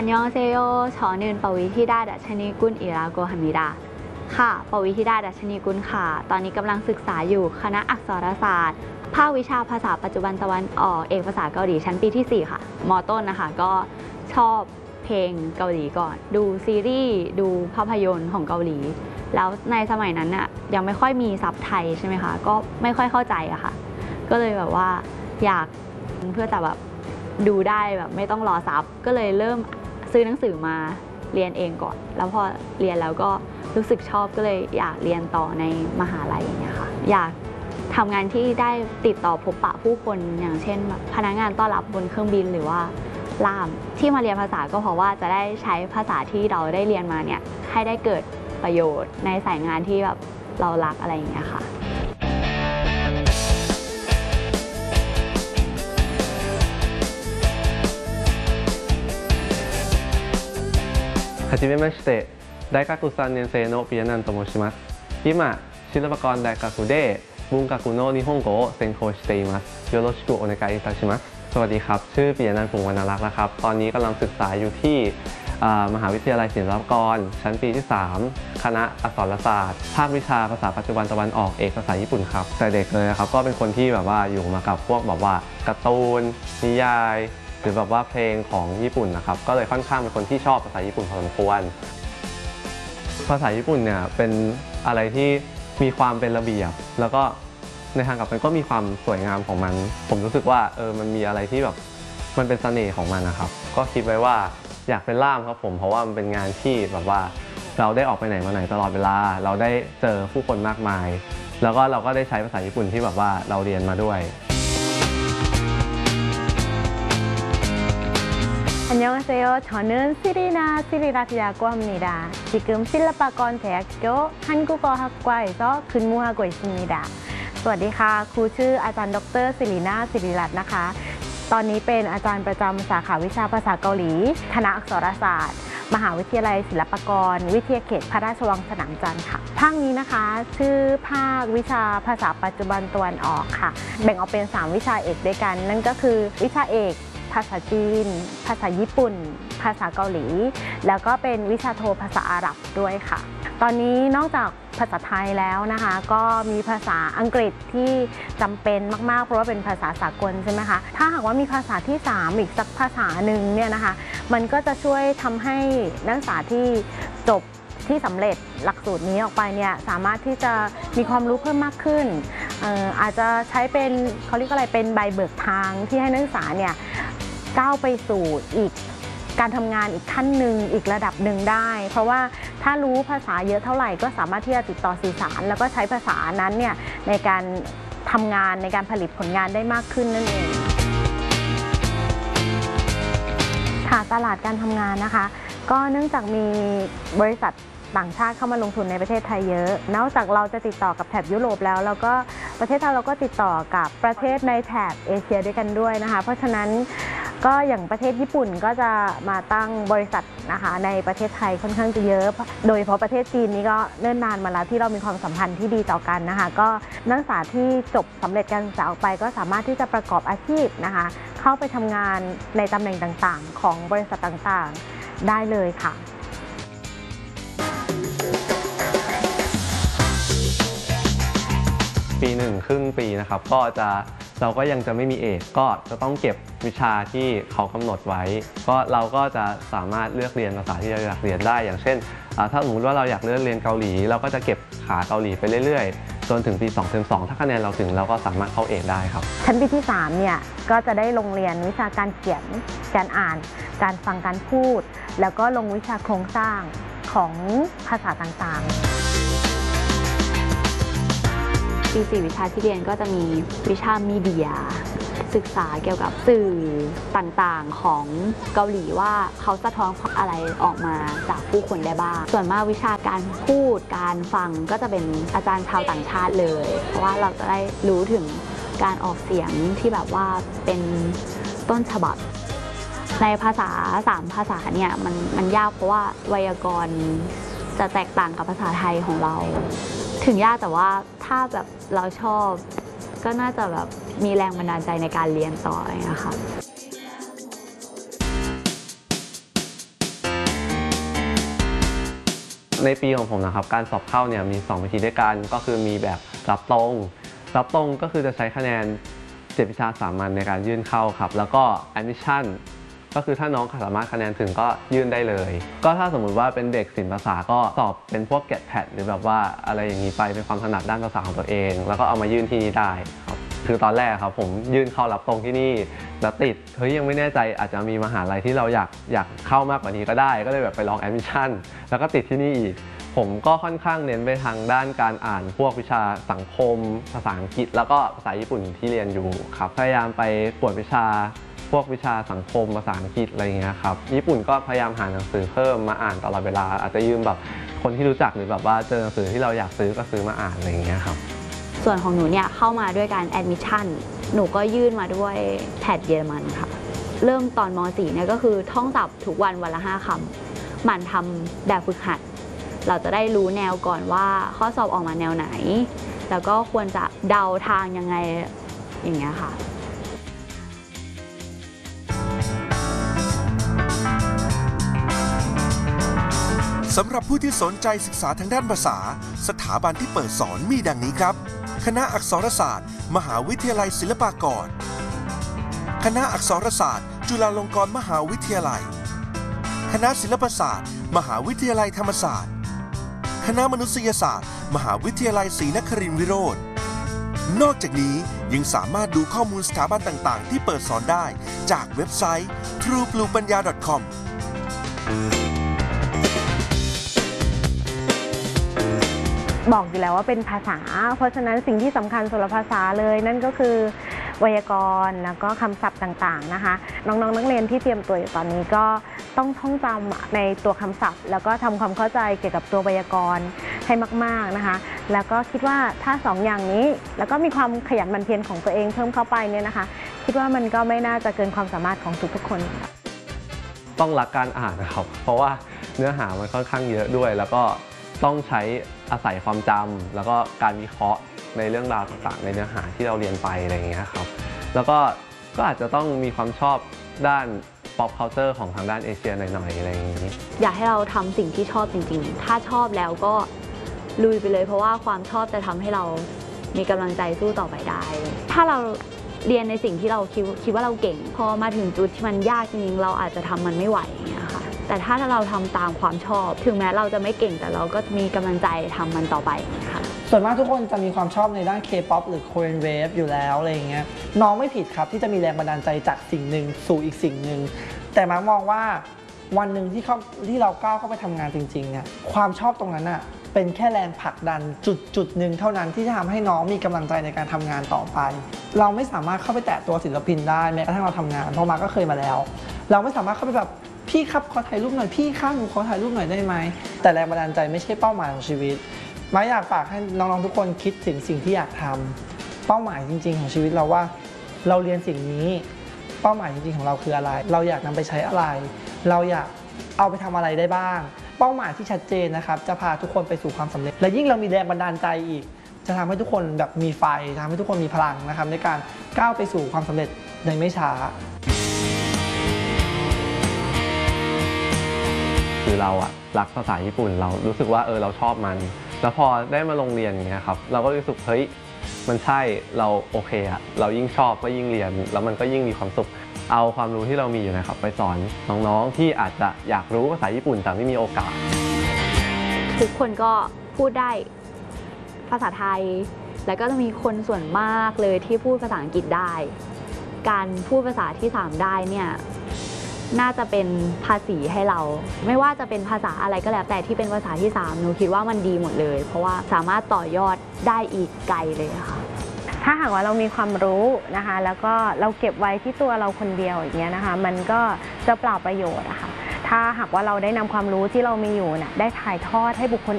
안녕하세요. 저는ปวีธิดา ดัชนีกุล อิราโกฮามิดาค่ะปวีธิดา ดัชนีกุลค่ะตอนนี้กำลังศึกษาอยู่คณะอักษรศาสตร์ภาควิชาภาษาปัจจุบันตะวันออกเอกภาษาเกาหลีชั้นปีที่4ค่ะม.ต้นนะคะก็ชอบเพลงเกาหลีก่อนดูซีรีส์ดูภาพยนตร์ของเกาหลีแล้วในสมัยนั้นน่ะยังไม่ค่อยมีซับไทยใช่ไหมคะก็ไม่ค่อยเข้าใจอะค่ะก็เลยแบบว่าอยากเพื่อจะแบบดูได้แบบไม่ต้องรอซับก็เลยเริ่มซื้อหนังสือมาเรียนเองก่อนแล้วพอเรียนแล้วก็รู้สึกชอบก็เลยอยากเรียนต่อในมหาลัยอย่างเงี้ยค่ะอยากทำงานที่ได้ติดต่อพบปะผู้คนอย่างเช่นพนักงานต้อนรับบนเครื่องบินหรือว่าล่ามที่มาเรียนภาษาก็เพราะว่าจะได้ใช้ภาษาที่เราได้เรียนมาเนี่ยให้ได้เกิดประโยชน์ในสายงานที่แบบเรารักอะไรอย่างเงี้ยค่ะはじめまして、大学3年生のピアナンと申します。今、シルバコン大学で文学の日本語を専攻しています。よろしくお願いいたします。สวัสดีครับชื่อปิยนันท์ พงษ์วรรณรักษ์นะครับตอนนี้กำลังศึกษาอยู่ที่มหาวิทยาลัยศิลปากรชั้นปีที่3คณะอักษรศาสตร์ภาควิชาภาษาปัจจุบันตะวันออกเอกภาษาญี่ปุ่นครับแต่เด็กเลยครับก็เป็นคนที่แบบว่าอยู่มากับพวกแบบว่าการ์ตูนนิยายหรือแบบว่าเพลงของญี่ปุ่นนะครับก็เลยค่อนข้างเป็นคนที่ชอบภาษาญี่ปุ่นพอสมควรภาษาญี่ปุ่นเนี่ยเป็นอะไรที่มีความเป็นระเบียบแล้วก็ในทางกลับกันก็มีความสวยงามของมันผมรู้สึกว่ามันมีอะไรที่แบบมันเป็นเสน่ห์ของมันนะครับก็คิดไว้ว่าอยากเป็นล่ามครับผมเพราะว่ามันเป็นงานที่แบบว่าเราได้ออกไปไหนมาไหนตลอดเวลาเราได้เจอผู้คนมากมายแล้วก็เราก็ได้ใช้ภาษาญี่ปุ่นที่แบบว่าเราเรียนมาด้วย 안녕하세요. 저는 시리라티라고 합니다. 지금 실라파건 대학교 한국어학과에서 근무하고 있습니다. สวัสดีค่ะครูชื่ออาจารย์ดร.ศิรินาถ ศิริรัตน์นะคะตอนนี้เป็นอาจารย์ประจำสาขาวิชาภาษาเกาหลีคณะอักษรศาสตร์มหาวิทยาลัยศิลปากรวิทยาเขตพระราชวังสนามจันทร์ค่ะภาคนี้นะคะชื่อภาควิชาภาษาปัจจุบันตะวันออกค่ะแบ่งออกเป็น3วิชาเอกด้วยกันนั่นก็คือวิชาเอกภาษาจีนภาษาญี่ปุ่นภาษาเกาหลีแล้วก็เป็นวิชาโทภาษาอาหรับด้วยค่ะตอนนี้นอกจากภาษาไทยแล้วนะคะก็มีภาษาอังกฤษที่จำเป็นมากๆเพราะว่าเป็นภาษาสากลใช่ไหมคะถ้าหากว่ามีภาษาที่3อีกสักภาษาหนึ่งเนี่ยนะคะมันก็จะช่วยทำให้นักศึกษาที่จบที่สำเร็จหลักสูตรนี้ออกไปเนี่ยสามารถที่จะมีความรู้เพิ่มมากขึ้นอาจจะใช้เป็นเขาเรียกอะไรเป็นใบเบิกทางที่ให้นักศึกษาเนี่ยก้าวไปสู่อีกการทำงานอีกขั้นหนึ่งอีกระดับหนึ่งได้เพราะว่าถ้ารู้ภาษาเยอะเท่าไหร่ก็สามารถที่จะติดต่อสื่อสารแล้วก็ใช้ภาษานั้นเนี่ยในการทำงานในการผลิตผลงานได้มากขึ้นนั่นเองค่ะตลาดการทำงานนะคะก็เนื่องจากมีบริษัทต่างชาติเข้ามาลงทุนในประเทศไทยเยอะนอกจากเราจะติดต่อกับแถบยุโรปแล้วก็ประเทศไทยเราก็ติดต่อกับประเทศในแถบเอเชียด้วยกันด้วยนะคะเพราะฉะนั้นก็อย่างประเทศญี่ปุ่นก็จะมาตั้งบริษัทนะคะในประเทศไทยค่อนข้างจะเยอะโดยเฉพาะประเทศจีนนี้ก็เนิ่นนานมาแล้วที่เรามีความสัมพันธ์ที่ดีต่อกันนะคะก็นักศึกษาที่จบสำเร็จการศึกษาออกไปก็สามารถที่จะประกอบอาชีพนะคะเข้าไปทำงานในตำแหน่งต่างๆของบริษัทต่างๆได้เลยค่ะปี1ครึ่งปีนะครับเราก็ยังจะไม่มีเอกก็จะต้องเก็บวิชาที่เขากำหนดไว้เราก็จะสามารถเลือกเรียนภาษาที่เราอยากเรียนได้อย่างเช่นถ้าสมมติว่าเราอยากเลือกเรียนเกาหลีเราก็จะเก็บขาเกาหลีไปเรื่อยๆจนถึงปี2เทอม2ถ้าคะแนนเราถึงเราก็สามารถเข้าเอกได้ครับชั้นปีที่3เนี่ยก็จะได้ลงเรียนวิชาการเขียนการอ่านการฟังการพูดแล้วก็ลงวิชาโครงสร้างของภาษาต่างๆปี4วิชาที่เรียนก็จะมีวิชามีเดียศึกษาเกี่ยวกับสื่อต่างๆของเกาหลีว่าเขาสะท้อนอะไรออกมาจากผู้คนได้บ้างส่วนมากวิชาการพูดการฟังก็จะเป็นอาจารย์ชาวต่างชาติเลยเพราะว่าเราจะได้รู้ถึงการออกเสียงที่แบบว่าเป็นต้นฉบับในภาษา3ภาษาเนี่ยมันยากเพราะว่าไวยากรณ์จะแตกต่างกับภาษาไทยของเราถึงยากแต่ว่าถ้าแบบเราชอบก็น่าจะแบบมีแรงบันดาลใจในการเรียนต่อนะคะในปีของผมนะครับการสอบเข้าเนี่ยมี2วิธีด้วยกันก็คือมีแบบรับตรงก็คือจะใช้คะแนน7วิชาสามัญในการยื่นเข้าครับแล้วก็ admission ก็คือถ้าน้องสามารถคะแนนถึงก็ยื่นได้เลยก็ถ้าสมมุติว่าเป็นเด็กศิลปภาษาก็สอบเป็นพวก GET-PAT หรือแบบว่าอะไรอย่างนี้ไปเป็นความถนัดด้านภาษาของตัวเองแล้วก็เอามายื่นที่นี่ได้ครับคือตอนแรกครับผมยื่นเข้ารับตรงที่นี่แล้วติดยังไม่แน่ใจอาจจะมีมหาลัยที่เราอยากเข้ามากกว่านี้ก็ได้ก็เลยแบบไปลอง admission แล้วก็ติดที่นี่อีกผมก็ค่อนข้างเน้นไปทางด้านการอ่านพวกวิชาสังคมภาษาอังกฤษแล้วก็ภาษาญี่ปุ่นที่เรียนอยู่ครับพยายามไปกวดวิชาพวกวิชาสังคมภาษาอังกฤษอะไรเงี้ยครับญี่ปุ่นก็พยายามหาหนังสือเพิ่มมาอ่านตลอดเวลาอาจจะยืมแบบคนที่รู้จักหรือแบบว่าเจอหนังสือที่เราอยากซื้อก็ซื้อมาอ่านอะไรเงี้ยครับส่วนของหนูเนี่ยเข้ามาด้วยการ admission หนูก็ยื่นมาด้วยแพทเยอรมันค่ะเริ่มตอนม .4 เนี่ยก็คือท่องศัพท์ทุกวันละ5 คำหมั่นทำแบบฝึกหัดเราจะได้รู้แนวก่อนว่าข้อสอบออกมาแนวไหนแล้วก็ควรจะเดาทางยังไงอย่างเงี้ยค่ะสำหรับผู้ที่สนใจศึกษาทางด้านภาษาสถาบันที่เปิดสอนมีดังนี้ครับคณะอักษรศาสตร์มหาวิทยาลัยศิลปากรคณะอักษรศาสตร์จุฬาลงกรณ์มหาวิทยาลัยคณะศิลปศาสตร์มหาวิทยาลัยธรรมศาสตร์คณะมนุษยศาสตร์มหาวิทยาลัยศรีนครินทรวิโรจน์นอกจากนี้ยังสามารถดูข้อมูลสถาบันต่างๆที่เปิดสอนได้จากเว็บไซต์ truebluepanya.com บอกอยู่แล้วว่าเป็นภาษาเพราะฉะนั้นสิ่งที่สำคัญสำหรับภาษาเลยนั่นก็คือไวยากรณ์แล้วก็คำศัพท์ต่างๆนะคะน้องๆนักเรียนที่เตรียมตัวอยู่ตอนนี้ก็ต้องท่องจำในตัวคำศัพท์แล้วก็ทำความเข้าใจเกี่ยวกับตัวไวยากรณ์ให้มากๆนะคะแล้วก็คิดว่าถ้า2 อย่างนี้แล้วก็มีความขยันหมั่นเพียรของตัวเองเพิ่มเข้าไปเนี่ยนะคะคิดว่ามันก็ไม่น่าจะเกินความสามารถของทุกๆคนต้องรักการอ่านนะครับเพราะว่าเนื้อหามันค่อนข้างเยอะด้วยแล้วก็ต้องใช้อาศัยความจำแล้วก็การวิเคราะห์ในเรื่องราวต่างๆในเนื้อหาที่เราเรียนไปอะไรอย่างเงี้ยครับแล้วก็อาจจะต้องมีความชอบด้าน pop culture ของทางด้านเอเชียหน่อยๆอะไรอย่างนี้อยากให้เราทำสิ่งที่ชอบจริงๆถ้าชอบแล้วก็ลุยไปเลยเพราะว่าความชอบจะทำให้เรามีกำลังใจสู้ต่อไปได้ถ้าเราเรียนในสิ่งที่เราคิดว่าเราเก่งพอมาถึงจุดที่มันยากจริงๆเราอาจจะทำมันไม่ไหวอย่างเงี้ยค่ะแต่ถ้าเราทำตามความชอบถึงแม้เราจะไม่เก่งแต่เราก็มีกำลังใจทำมันต่อไปค่ะส่วนมากทุกคนจะมีความชอบในด้าน K-POP หรือ Korean Wave อยู่แล้วอะไรอย่างเงี้ยน้องไม่ผิดครับที่จะมีแรงบันดาลใจจากสิ่งหนึ่งสู่อีกสิ่งหนึ่งแต่มามองว่าวันหนึ่งที่เราก้าวเข้าไปทำงานจริงๆเนี่ยความชอบตรงนั้นอะเป็นแค่แรงผลักดันจุดหนึ่งเท่านั้นที่จะทำให้น้องมีกำลังใจในการทำงานต่อไปเราไม่สามารถเข้าไปแตะตัวศิลปินได้แม้กระทั่งเราทำงานเพราะมาก็เคยมาแล้วเราไม่สามารถเข้าไปแบบพี่ครับขอถ่ายรูปหน่อยพี่ข้างหนูขอถ่ายรูปหน่อยได้ไหมแต่แรงบันดาลใจไม่ใช่เป้าหมายของชีวิตมาอยากฝากให้น้องๆทุกคนคิดถึงสิ่งที่อยากทำเป้าหมายจริงๆของชีวิตเราว่าเราเรียนสิ่งนี้เป้าหมายจริงๆของเราคืออะไรเราอยากนำไปใช้อะไรเราอยากเอาไปทำอะไรได้บ้างเป้าหมายที่ชัดเจนนะครับจะพาทุกคนไปสู่ความสำเร็จและยิ่งเรามีแรงบันดาลใจอีกจะทำให้ทุกคนแบบมีไฟทำให้ทุกคนมีพลังนะครับในการก้าวไปสู่ความสำเร็จในไม่ช้าคือเรารักภาษาญี่ปุ่นเรารู้สึกว่าเราชอบมันแล้วพอได้มาโรงเรียนอย่างเงี้ยครับเราก็รู้สึกเฮ้ยมันใช่เราโอเคเรายิ่งชอบก็ยิ่งเรียนแล้วมันก็ยิ่งมีความสุขเอาความรู้ที่เรามีอยู่นะครับไปสอนน้องๆที่อาจจะอยากรู้ภาษาญี่ปุ่นแต่ไม่มีโอกาสทุกคนก็พูดได้ภาษาไทยแล้วก็จะมีคนส่วนมากเลยที่พูดภาษาอังกฤษได้การพูดภาษาที่3ได้เนี่ยน่าจะเป็นภาษีให้เราไม่ว่าจะเป็นภาษาอะไรก็แล้วแต่ที่เป็นภาษาที่3หนูคิดว่ามันดีหมดเลยเพราะว่าสามารถต่อยอดได้อีกไกลเลยค่ะถ้าหากว่าเรามีความรู้นะคะแล้วก็เราเก็บไว้ที่ตัวเราคนเดียวอย่างเงี้ยนะคะมันก็จะเปล่าประโยชน์อะค่ะถ้าหากว่าเราได้นำความรู้ที่เรามีอยู่ได้ถ่ายทอดให้บุคคล